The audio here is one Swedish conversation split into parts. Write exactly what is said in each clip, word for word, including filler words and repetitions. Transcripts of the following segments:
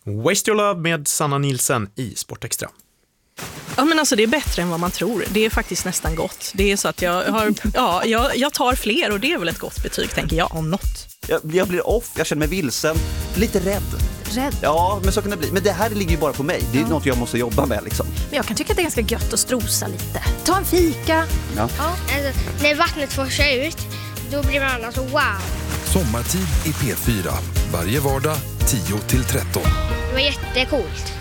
Waste Your Love med Sanna Nielsen i Sportextra. Ja, men alltså det är bättre än vad man tror. Det är faktiskt nästan gott. Det är så att jag har, ja, jag, jag tar fler och det är väl ett gott betyg, tänker jag, om något. Jag, jag blir off, jag känner mig vilsen, lite rädd. Rädd? Ja, men så kan det bli. Men det här ligger ju bara på mig. Det är ja. något jag måste jobba med liksom. Men jag kan tycka att det är ganska gött att strosa lite. Ta en fika. Ja. Ja. Alltså, när vattnet forsar ut, då blir man alltså wow. Sommartid i P fyra. Varje vardag tio till tretton. Det var jättecoolt.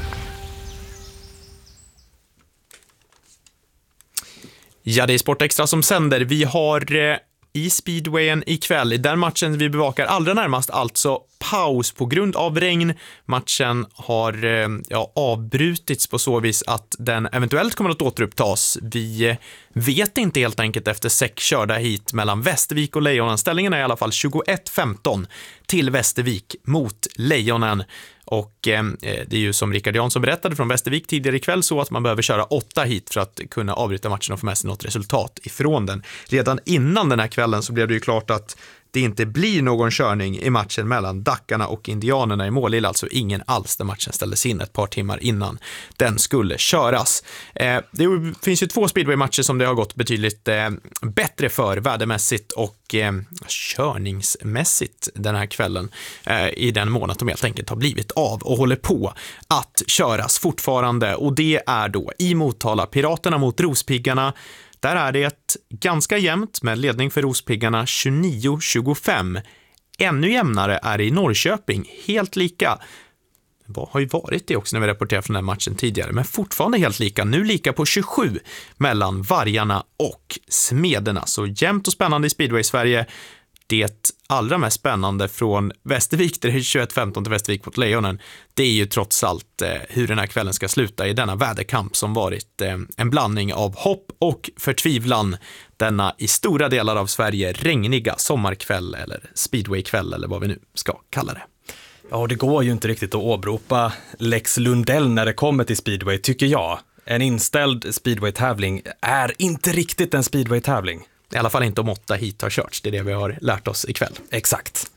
Ja, det är Sportextra som sänder. Vi har eh, i speedwayen ikväll, i den matchen vi bevakar allra närmast, alltså paus på grund av regn. Matchen har eh, ja, avbrutits på så vis att den eventuellt kommer att återupptas. Vi eh, vet inte helt enkelt efter sex körda hit mellan Västervik och Lejonen. Ställningen är i alla fall tjugoett femton till Västervik mot Lejonen. Och eh, det är ju som Rickard Jansson berättade från Västervik tidigare ikväll så att man behöver köra åtta hit för att kunna avbryta matchen och få med sig något resultat ifrån den. Redan innan den här kvällen så blev det ju klart att det inte blir någon körning i matchen mellan Dackarna och Indianerna i Målilla, alltså ingen alls, där matchen ställdes in ett par timmar innan den skulle köras. Eh, det finns ju två speedway-matcher som det har gått betydligt eh, bättre för värdemässigt och eh, körningsmässigt den här kvällen eh, i den mån att de helt enkelt har blivit av och håller på att köras fortfarande, och det är då i Motala Piraterna mot Rospiggarna. Där är det ett ganska jämnt med ledning för Rospiggarna tjugonio tjugofem. Ännu jämnare är det i Norrköping, helt lika. Det har ju varit det också när vi rapporterade från den matchen tidigare, men fortfarande helt lika. Nu lika på tjugosju mellan Vargarna och Smederna. Så jämnt och spännande i Speedway Sverige. Det allra mest spännande från Västervik, det är tjugoett femton till Västervik mot Lejonen, det är ju trots allt eh, hur den här kvällen ska sluta i denna väderkamp som varit eh, en blandning av hopp och förtvivlan. Denna i stora delar av Sverige regniga sommarkväll eller speedwaykväll eller vad vi nu ska kalla det. Ja, och det går ju inte riktigt att åberopa Lex Lundell när det kommer till speedway, tycker jag. En inställd speedway-tävling är inte riktigt en speedway-tävling. I alla fall inte om åtta hit har körts. Det är det vi har lärt oss ikväll. Exakt.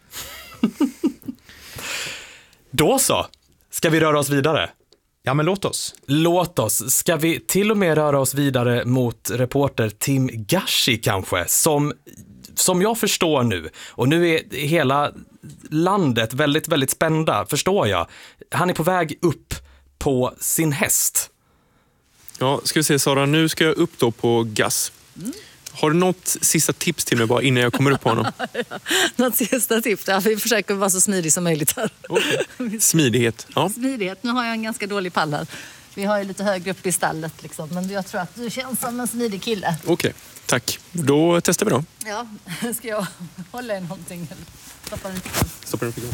Då så. Ska vi röra oss vidare? Ja, men låt oss. Låt oss. Ska vi till och med röra oss vidare mot reporter Tim Gashi kanske? Som, som jag förstår nu. Och nu är hela landet väldigt, väldigt spända, förstår jag. Han är på väg upp på sin häst. Ja, ska vi se Sara. Nu ska jag upp då på Gas. Mm. Har du något sista tips till mig bara innan jag kommer upp på honom? Något sista tips? Ja, vi försöker vara så smidig som möjligt här. Okay. Smidighet. Ja. Smidighet. Nu har jag en ganska dålig pall här. Vi har ju lite högre upp i stallet liksom. Men jag tror att du känns som en smidig kille. Okej, okay. Tack. Då testar vi då. Ja, ska jag hålla i någonting? Stoppa den. Stoppa den.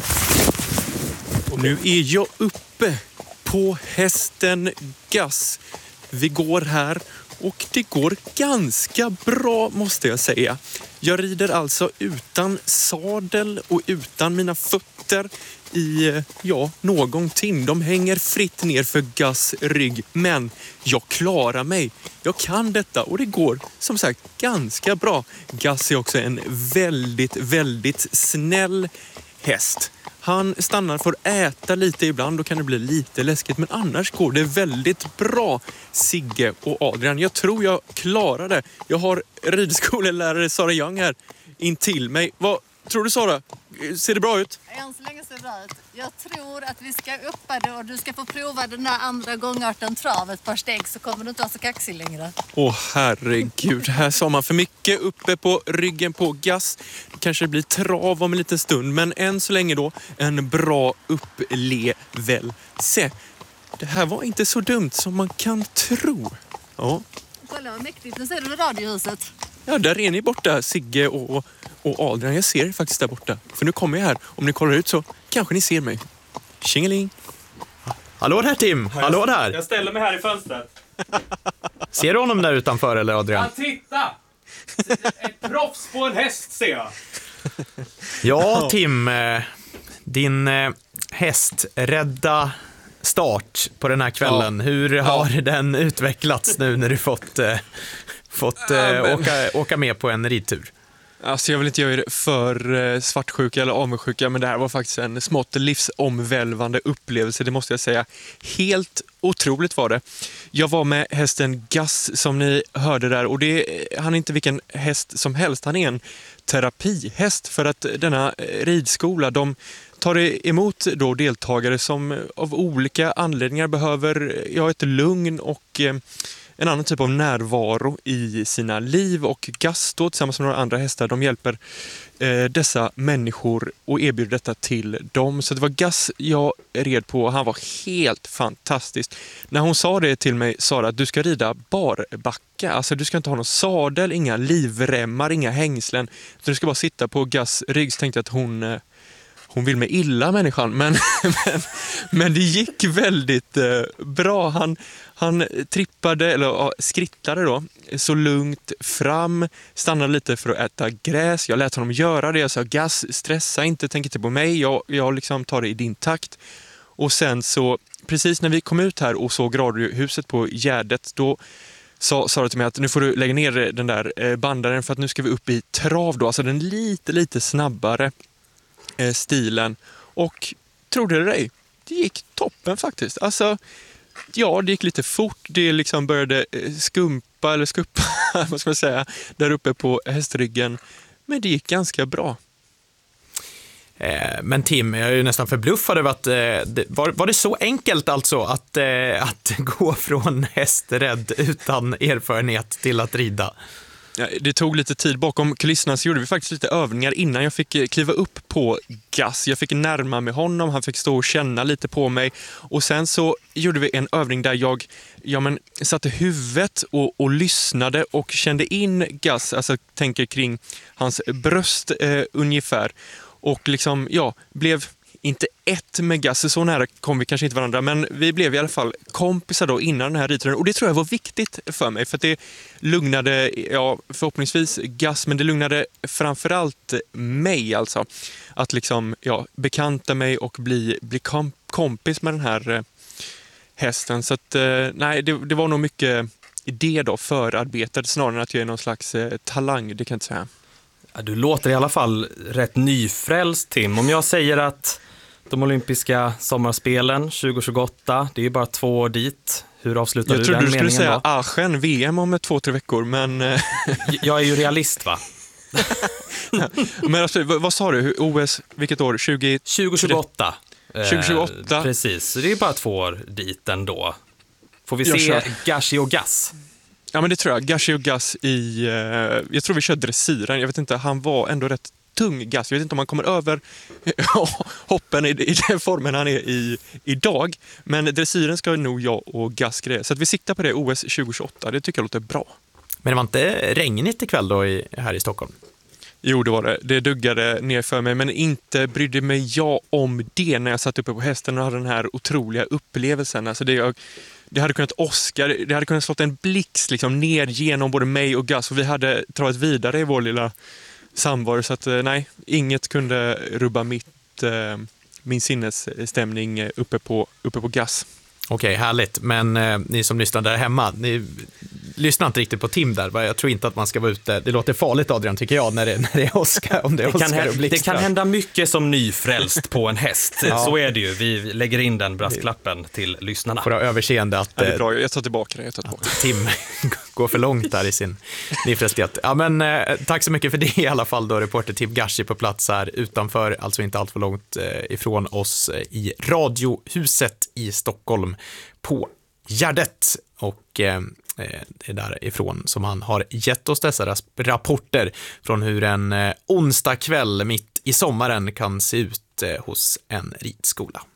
Och nu är jag uppe på hästen Gas. Vi går här. Och det går ganska bra måste jag säga. Jag rider alltså utan sadel och utan mina fötter i, ja, någonting. De hänger fritt ner för Gas rygg. Men jag klarar mig. Jag kan detta och det går som sagt ganska bra. Gas är också en väldigt, väldigt snäll häst. Han stannar för att äta lite ibland, då kan det bli lite läskigt. Men annars går det väldigt bra, Sigge och Adrian. Jag tror jag klarar det. Jag har ridskolelärare Sara Young här in till mig. Vad tror du Sara? Ser det bra ut? Än så länge ser det bra ut. Jag tror att vi ska uppa det och du ska få prova den där andra gångarten trav ett par steg så kommer du inte vara så kaxig längre. Åh herregud, här sa man för mycket uppe på ryggen på Gas. Det kanske blir trav om en liten stund, men än så länge då en bra upplevelse. Det här var inte så dumt som man kan tro. Ja. Kolla vad mäktigt, nu ser du radiohuset. Ja, där är ni borta, Sigge och, och Adrian. Jag ser er faktiskt där borta. För nu kommer jag här. Om ni kollar ut så kanske ni ser mig. Tjingeling. Hallå där Tim, hallå där. Jag ställer mig här i fönstret. Ser du honom där utanför eller Adrian? Ja, titta! Ett proffs på en häst ser jag. Ja Tim, din hästrädda start på den här kvällen. Ja. Hur har ja. den utvecklats nu när du fått, eh, fått eh, ja, men... åka, åka med på en ridtur? Alltså jag vill inte göra er för eh, svartsjuka eller avundsjuka, men det här var faktiskt en smått livsomvälvande upplevelse, det måste jag säga. Helt otroligt var det. Jag var med hästen Gus som ni hörde där, och det, han är inte vilken häst som helst, han är en terapihäst, för att denna ridskola, de tar emot då deltagare som av olika anledningar behöver ja, ett lugn och eh, en annan typ av närvaro i sina liv, och Gus då, tillsammans med några andra hästar, de hjälper eh, dessa människor och erbjuder detta till dem. Så det var Gus jag red på, han var helt fantastisk. När hon sa det till mig, Sara, att du ska rida barbacka, alltså du ska inte ha någon sadel, inga livremmar, inga hängslen, du ska bara sitta på Gus rygg. Så tänkte jag att hon... Eh, Hon vill mig illa, människan, men, men, men det gick väldigt eh, bra. Han, han trippade, eller ja, skrittade då, så lugnt fram, stannade lite för att äta gräs. Jag lät honom göra det. Jag sa, Gus, stressa inte, tänk inte på mig. Jag, jag liksom tar det i din takt. Och sen så, precis när vi kom ut här och såg radiohuset på Gärdet, då sa Sara till mig att nu får du lägga ner den där bandaren, för att nu ska vi upp i trav då. Alltså den lite, lite snabbare stilen, och trodde det dig, det gick toppen faktiskt. Alltså, ja, det gick lite fort, det liksom började skumpa eller skuppa, vad ska man säga, där uppe på hästryggen, men det gick ganska bra. Men Tim, jag är ju nästan förbluffad över att var, var det så enkelt alltså att, att gå från hästrädd utan erfarenhet till att rida? Ja, det tog lite tid. Bakom kulisserna så gjorde vi faktiskt lite övningar innan jag fick kliva upp på Gus. Jag fick närma mig honom, han fick stå och känna lite på mig. Och sen så gjorde vi en övning där jag ja, men, satte huvudet och, och lyssnade och kände in Gus. Alltså tänker kring hans bröst eh, ungefär. Och liksom, ja, blev... inte ett med Gus, så nära kom vi kanske inte varandra, men vi blev i alla fall kompisar då innan den här ridturen, och det tror jag var viktigt för mig, för att det lugnade, ja, förhoppningsvis Gus, men det lugnade framförallt mig, alltså att liksom, ja, bekanta mig och bli, bli kom, kompis med den här eh, hästen, så att eh, nej, det, det var nog mycket det då, förarbetet, snarare än att jag är någon slags eh, talang, det kan jag inte säga. Du låter i alla fall rätt nyfrälst, Tim. Om jag säger att de olympiska sommarspelen tjugo tjugoåtta, det är ju bara två år dit. Hur avslutar jag du den meningen då? Jag trodde du skulle säga Aachen, V M om två, tre veckor, men... jag är ju realist, va? Men alltså, vad, vad sa du? O S, vilket år? tjugo tjugohundraåtta. tjugo tjugoåtta. Eh, precis, så det är bara två år dit ändå. Får vi se Gashi och Gus? Ja, men det tror jag. Gashi och Gus i... Eh, jag tror vi kör dressyren. Jag vet inte, han var ändå rätt tung, Gus. Jag vet inte om han kommer över hoppen i, i den formen han är i idag. Men dressyren ska nog jag och Gus greja. Så att vi siktar på det O S tjugo tjugoåtta. Det tycker jag låter bra. Men det var inte regnigt ikväll då i, här i Stockholm? Jo, det var det. Det duggade ner för mig, men inte brydde mig jag om det när jag satt uppe på hästen och hade den här otroliga upplevelsen. Alltså det, jag, det hade kunnat åska, det hade kunnat slått en blixt liksom ner genom både mig och Gus, och vi hade travat vidare i vår lilla samvaro, så att nej, inget kunde rubba mitt, eh, min sinnesstämning uppe på, uppe på Gus. Okej, härligt. Men eh, ni som lyssnar där hemma, ni lyssnar inte riktigt på Tim där. Jag tror inte att man ska vara ute. Det låter farligt, Adrian, tycker jag, när det, när det är Oscar. Om det, är det, kan, Oscar det kan hända mycket som nyfrälst på en häst. Ja. Så är det ju. Vi lägger in den brasklappen till lyssnarna. Får ha överseende att ja, det är bra. Jag tar tillbaka det. Jag tar tillbaka. Tim går för långt där i sin nyfrästlighet. Ja, men eh, tack så mycket för det i alla fall då, reporter Tim Gashi på plats här utanför, alltså inte allt för långt eh, ifrån oss eh, i Radiohuset i Stockholm på Gärdet, och eh, det är därifrån som han har gett oss dessa rapporter från hur en eh, onsdag kväll mitt i sommaren kan se ut eh, hos en ridskola.